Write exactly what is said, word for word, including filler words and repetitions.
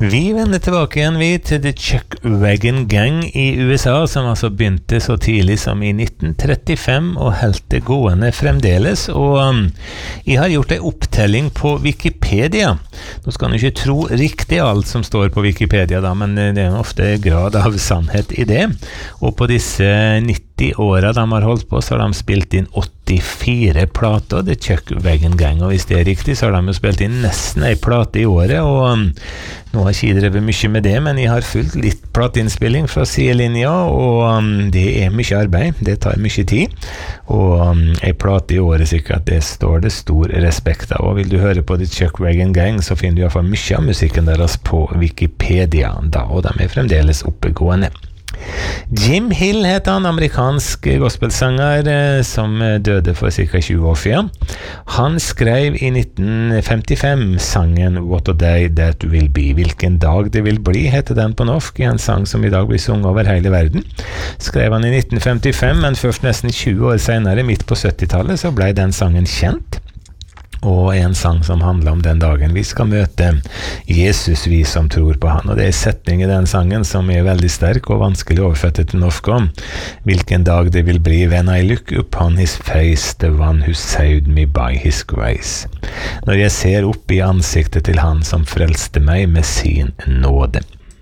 Vi vender tilbake igjen vi til The Chuck Wagon Gang i U S A, som altså begynte så tidlig som i nitten trettifem og helt det gående fremdeles, og um, jeg har gjort en opptelling på Wikipedia. Nå skal man ikke tro riktig alt som står på Wikipedia da, men det er ofte grad av sannhet i det, og på disse nitti årene de har holdt på, så har de spilt inn åttifire plater, The Chuck Wagon Gang, og hvis det er riktig, så har de jo spilt inn nesten en plate i året, og um, nå har jeg ikke drevet mye med det, men jeg har fulgt litt plateinnspilling fra sidelinja, og um, det er mye arbeid, det tar mye tid, og um, en plate i året sikkert, det står det stor respekt av, og vil du høre på The Chuck Wagon Gang, så finner du i hvert fall mye av musikken deres på Wikipedia, da, og de er fremdeles oppegående. Jim Hill heter han, amerikansk gospelsanger eh, som døde for cirka tjue år siden. Han skrev i nitten femtifem sangen What a Day That Will Be. Hvilken dag det vil bli, heter den på norsk, i en sang som i dag blir sunget over hele verden. Skrev han i nitten femtifem, men først nesten tjue år senere, midt på syttitallet, så ble den sangen kjent. Og en sang som handler om den dagen vi skal møte Jesus, vi som tror på han. Og det er setning i den sangen som er veldig sterk og vanskelig oversette til norsk om. Hvilken dag det vil bli when I look upon his face, the one who saved me by his grace. Når jeg ser opp i ansiktet til han som frelste meg med sin nåde.